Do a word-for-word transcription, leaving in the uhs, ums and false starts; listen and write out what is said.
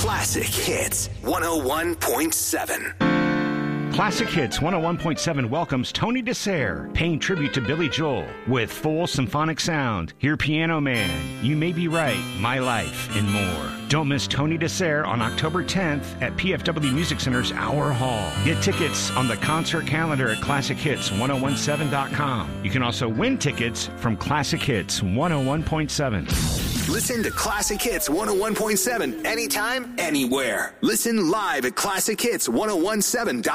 Classic Hits one oh one point seven. Classic Hits one oh one point seven welcomes Tony Dessert, paying tribute to Billy Joel with full symphonic sound. Hear Piano Man, You May Be Right, My Life, and more. Don't miss Tony Dessert on October tenth at P F W Music Center's Hour Hall. Get tickets on the concert calendar at classic hits ten seventeen dot com. You can also win tickets from Classic Hits one oh one point seven. Listen to Classic Hits one oh one point seven anytime, anywhere. Listen live at classic hits ten seventeen dot com.